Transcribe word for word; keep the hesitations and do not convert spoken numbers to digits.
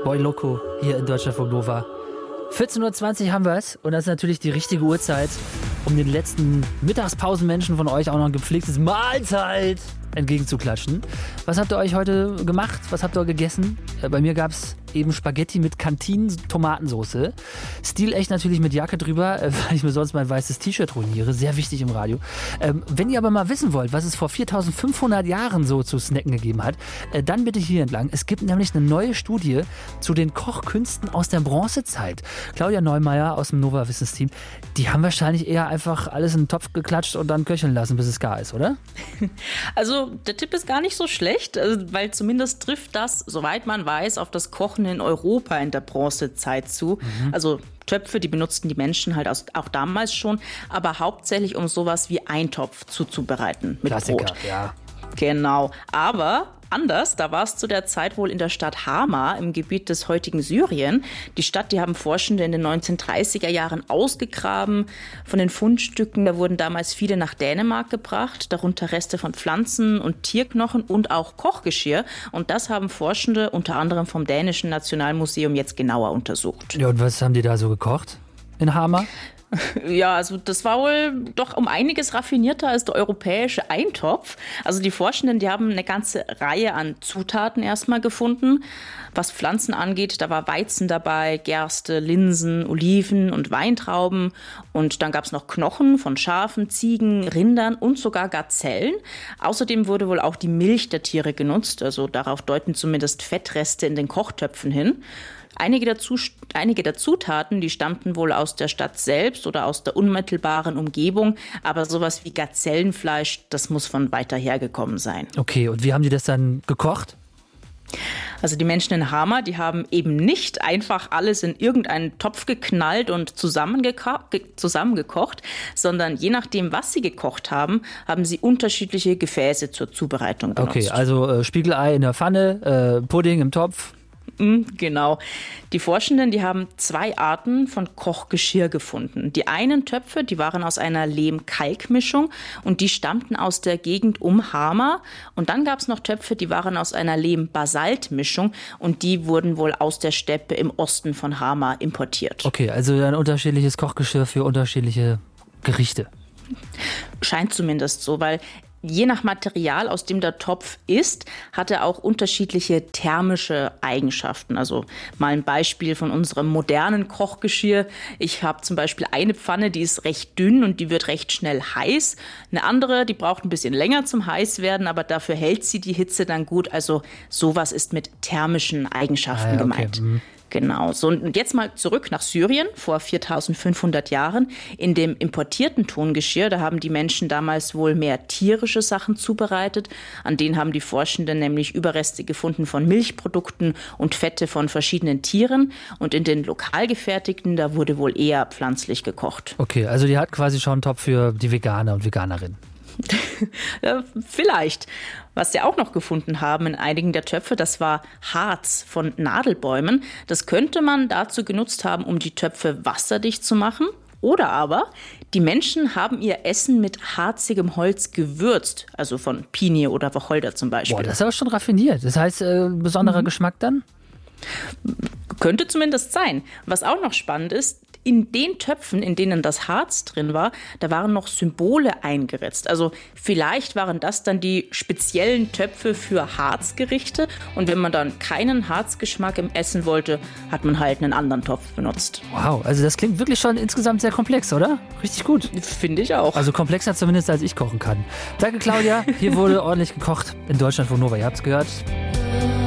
Boy Loco hier in Deutschlandfunk Nova. vierzehn Uhr zwanzig haben wir es und das ist natürlich die richtige Uhrzeit, um den letzten Mittagspausenmenschen von euch auch noch ein gepflegtes Mahlzeit entgegenzuklatschen. Was habt ihr euch heute gemacht? Was habt ihr gegessen? Bei mir gab es eben Spaghetti mit Cantinen-Tomatensoße. Stilecht natürlich mit Jacke drüber, weil ich mir sonst mein weißes T-Shirt ruiniere. Sehr wichtig im Radio. Ähm, wenn ihr aber mal wissen wollt, was es vor viertausendfünfhundert Jahren so zu snacken gegeben hat, äh, dann bitte hier entlang. Es gibt nämlich eine neue Studie zu den Kochkünsten aus der Bronzezeit. Claudia Neumeier aus dem Nova-Wissensteam, die haben wahrscheinlich eher einfach alles in den Topf geklatscht und dann köcheln lassen, bis es gar ist, oder? Also der Tipp ist gar nicht so schlecht, weil zumindest trifft das, soweit man weiß, auf das Kochen in Europa in der Bronzezeit zu. Mhm. Also Töpfe, die benutzten die Menschen halt auch damals schon, aber hauptsächlich um sowas wie Eintopf zuzubereiten mit Klassiker, Brot. Ja. Genau, aber anders, da war es zu der Zeit wohl in der Stadt Hama im Gebiet des heutigen Syrien. Die Stadt, die haben Forschende in den neunzehnhundertdreißiger Jahren ausgegraben. Von den Fundstücken, da wurden damals viele nach Dänemark gebracht, darunter Reste von Pflanzen- und Tierknochen und auch Kochgeschirr. Und das haben Forschende unter anderem vom Dänischen Nationalmuseum jetzt genauer untersucht. Ja, und was haben die da so gekocht in Hama? Ja, also das war wohl doch um einiges raffinierter als der europäische Eintopf. Also die Forschenden, die haben eine ganze Reihe an Zutaten erstmal gefunden. Was Pflanzen angeht, da war Weizen dabei, Gerste, Linsen, Oliven und Weintrauben. Und dann gab es noch Knochen von Schafen, Ziegen, Rindern und sogar Gazellen. Außerdem wurde wohl auch die Milch der Tiere genutzt. Also darauf deuten zumindest Fettreste in den Kochtöpfen hin. Einige der, einige der Zutaten, die stammten wohl aus der Stadt selbst oder aus der unmittelbaren Umgebung. Aber sowas wie Gazellenfleisch, das muss von weiter her gekommen sein. Okay, und wie haben die das dann gekocht? Also die Menschen in Hama, die haben eben nicht einfach alles in irgendeinen Topf geknallt und zusammengeko- zusammengekocht, sondern je nachdem, was sie gekocht haben, haben sie unterschiedliche Gefäße zur Zubereitung benutzt. Okay, also äh, Spiegelei in der Pfanne, äh, Pudding im Topf. Genau. Die Forschenden, die haben zwei Arten von Kochgeschirr gefunden. Die einen Töpfe, die waren aus einer Lehm-Kalk-Mischung und die stammten aus der Gegend um Hama. Und dann gab es noch Töpfe, die waren aus einer Lehm-Basalt-Mischung und die wurden wohl aus der Steppe im Osten von Hama importiert. Okay, also ein unterschiedliches Kochgeschirr für unterschiedliche Gerichte. Scheint zumindest so, weil je nach Material, aus dem der Topf ist, hat er auch unterschiedliche thermische Eigenschaften. Also mal ein Beispiel von unserem modernen Kochgeschirr. Ich habe zum Beispiel eine Pfanne, die ist recht dünn und die wird recht schnell heiß. Eine andere, die braucht ein bisschen länger zum Heißwerden, aber dafür hält sie die Hitze dann gut. Also sowas ist mit thermischen Eigenschaften ah, ja, okay. gemeint. Mhm. Genau. So, und jetzt mal zurück nach Syrien vor viertausendfünfhundert Jahren. In dem importierten Tongeschirr, da haben die Menschen damals wohl mehr tierische Sachen zubereitet. An denen haben die Forschenden nämlich Überreste gefunden von Milchprodukten und Fette von verschiedenen Tieren. Und in den lokal gefertigten, da wurde wohl eher pflanzlich gekocht. Okay, also die hat quasi schon einen Topf für die Veganer und Veganerinnen. Ja, vielleicht. Was sie auch noch gefunden haben in einigen der Töpfe, das war Harz von Nadelbäumen. Das könnte man dazu genutzt haben, um die Töpfe wasserdicht zu machen. Oder aber die Menschen haben ihr Essen mit harzigem Holz gewürzt, also von Pinie oder Wacholder zum Beispiel. Boah, das ist aber schon raffiniert. Das heißt, äh, besonderer mhm. Geschmack dann? Könnte zumindest sein. Was auch noch spannend ist, in den Töpfen, in denen das Harz drin war, da waren noch Symbole eingeritzt. Also vielleicht waren das dann die speziellen Töpfe für Harzgerichte. Und wenn man dann keinen Harzgeschmack im Essen wollte, hat man halt einen anderen Topf benutzt. Wow, also das klingt wirklich schon insgesamt sehr komplex, oder? Richtig gut. Finde ich auch. Also komplexer zumindest, als ich kochen kann. Danke, Claudia. Hier wurde ordentlich gekocht in Deutschlandfunk Nova. Ihr habt's gehört.